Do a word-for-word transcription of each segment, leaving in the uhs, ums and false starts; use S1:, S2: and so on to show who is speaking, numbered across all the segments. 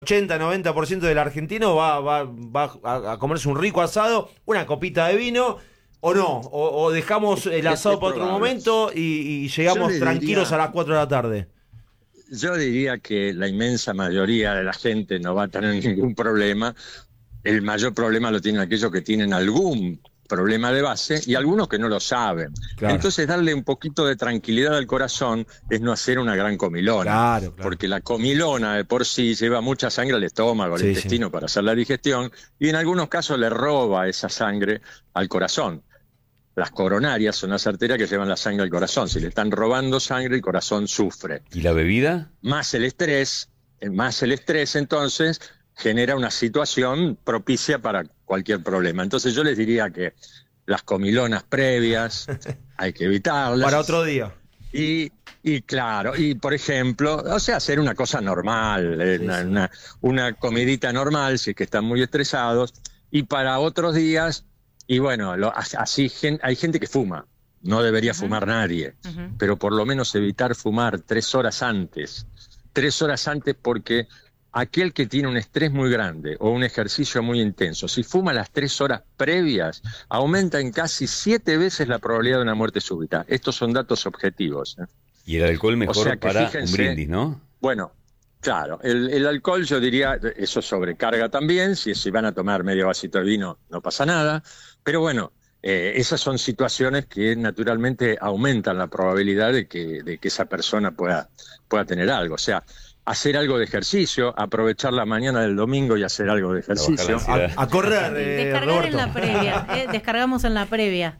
S1: ochenta noventa por ciento del argentino va, va, va a, a comerse un rico asado, una copita de vino, o no, o, o dejamos el asado para otro momento y, y llegamos tranquilos diría, a las cuatro de la tarde.
S2: Yo diría que la inmensa mayoría de la gente no va a tener ningún problema. El mayor problema lo tienen aquellos que tienen algún problema de base y algunos que no lo saben. Claro. Entonces darle un poquito de tranquilidad al corazón es no hacer una gran comilona.
S1: Claro, claro.
S2: Porque la comilona de por sí lleva mucha sangre al estómago, al sí, intestino sí. para hacer la digestión, y en algunos casos le roba esa sangre al corazón. Las coronarias son las arterias que llevan la sangre al corazón. Si le están robando sangre, el corazón sufre.
S3: ¿Y la bebida?
S2: Más el estrés, más el estrés entonces genera una situación propicia para cualquier problema. Entonces yo les diría que las comilonas previas hay que evitarlas.
S1: Para otro día.
S2: Y, y claro, y por ejemplo, o sea, hacer una cosa normal, sí, una, sí. Una, una comidita normal, si es que están muy estresados. Y para otros días, y bueno, lo, así hay gente que fuma. No debería uh-huh. fumar nadie, uh-huh. pero por lo menos evitar fumar tres horas antes. Tres horas antes porque aquel que tiene un estrés muy grande o un ejercicio muy intenso, si fuma las tres horas previas, aumenta en casi siete veces la probabilidad de una muerte súbita. Estos son datos objetivos. ¿eh?
S3: Y el alcohol mejor o sea para fíjense, un brindis, ¿no?
S2: Bueno, claro, el, el alcohol yo diría, eso sobrecarga también, si, si van a tomar medio vasito de vino no pasa nada, pero bueno, eh, esas son situaciones que naturalmente aumentan la probabilidad de que, de que esa persona pueda, pueda tener algo, o sea, hacer algo de ejercicio, aprovechar la mañana del domingo y hacer algo de ejercicio.
S1: A, a correr, eh,
S4: Descargar
S1: Roberto.
S4: en la previa, eh, descargamos en la previa.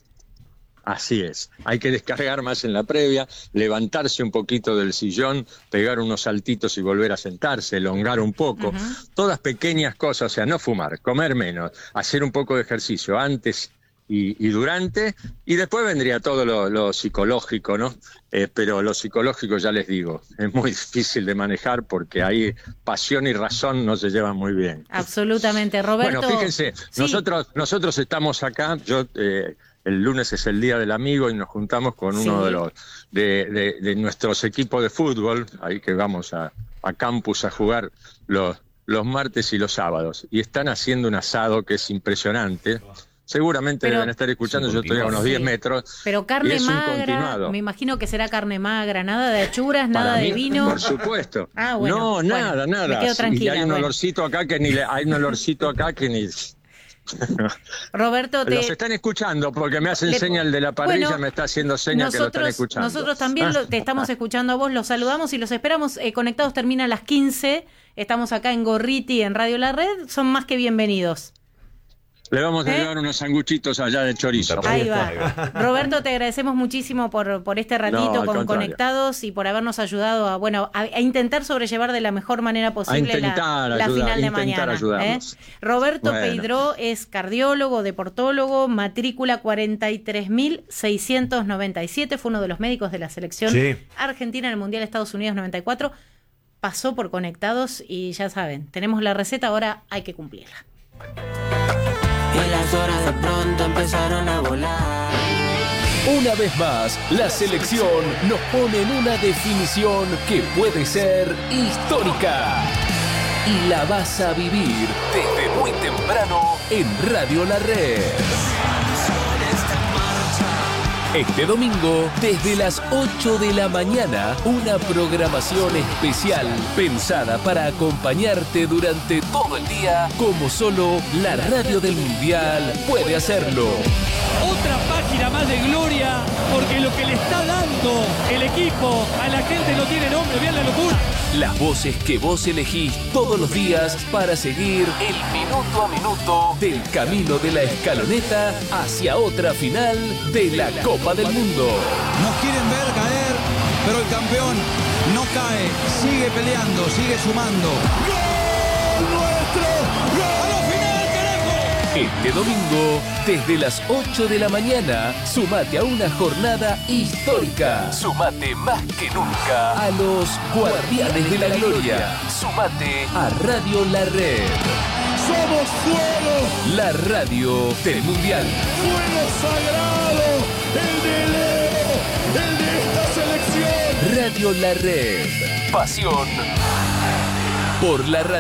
S2: Así es, hay que descargar más en la previa, levantarse un poquito del sillón, pegar unos saltitos y volver a sentarse, elongar un poco, uh-huh. todas pequeñas cosas, o sea, no fumar, comer menos, hacer un poco de ejercicio antes Y, y durante, y después vendría todo lo, lo psicológico, ¿no? Eh, pero lo psicológico, ya les digo, es muy difícil de manejar porque ahí pasión y razón no se llevan muy bien.
S4: Absolutamente, Roberto.
S2: Bueno, fíjense, sí. nosotros, nosotros estamos acá, yo eh, el lunes es el Día del Amigo y nos juntamos con uno sí. de los de, de, de nuestros equipos de fútbol, ahí que vamos a, a campus a jugar los, los martes y los sábados, y están haciendo un asado que es impresionante. Seguramente pero, deben estar escuchando, yo estoy a unos sí. diez metros.
S4: Pero carne magra, me imagino que será carne magra, nada de achuras, nada mí, de vino.
S2: Por supuesto.
S4: Ah, bueno,
S2: no,
S4: bueno,
S2: nada, nada.
S4: Me quedo tranquila,
S2: y hay un
S4: bueno.
S2: olorcito acá que ni le, hay un olorcito acá que ni.
S4: Roberto, te...
S2: los están escuchando porque me hacen le... señal de la parrilla, bueno, me está haciendo señal nosotros, que lo están escuchando.
S4: Nosotros también lo, te estamos escuchando a vos, los saludamos y los esperamos. Eh, conectados termina a las quince. Estamos acá en Gorriti, en Radio La Red. Son más que bienvenidos.
S2: Le vamos a
S4: ¿Eh?
S2: llevar unos sanguchitos allá de chorizo.
S4: Ahí va. Roberto, te agradecemos muchísimo por, por este ratito no, con Conectados y por habernos ayudado a bueno a, a intentar sobrellevar de la mejor manera posible la, la ayudar, final de mañana. ¿eh? Roberto bueno. Peidró es cardiólogo, deportólogo, matrícula cuarenta y tres mil seiscientos noventa y siete, fue uno de los médicos de la selección sí. argentina en el Mundial Estados Unidos noventa y cuatro. Pasó por Conectados y ya saben, tenemos la receta, ahora hay que cumplirla.
S5: Y las horas de pronto empezaron a volar.
S6: Una vez más, la selección nos pone en una definición que puede ser histórica. Y la vas a vivir desde muy temprano en Radio La Red. Este domingo, desde las ocho de la mañana, una programación especial pensada para acompañarte durante todo el día, como solo la radio del Mundial puede hacerlo.
S7: Otra página más de gloria, porque lo que le está dando el equipo a la gente no tiene nombre, vean la locura.
S6: Las voces que vos elegís todos los días para seguir el minuto a minuto del camino de la escaloneta hacia otra final de la Copa del Mundo.
S8: Nos quieren ver caer, pero el campeón no cae, sigue peleando, sigue sumando. ¡Gol nuestro! ¡Gol! ¡A la final, carajo!
S6: Este domingo, desde las ocho de la mañana, sumate a una jornada histórica. Sumate más que nunca a los Guardianes de la Gloria. Sumate a Radio La Red.
S8: ¡Somos fuego!
S6: La radio del Mundial.
S8: ¡Fuego sagrado! ¡El de Leo! ¡El de esta selección!
S6: Radio La Red. Pasión por la radio.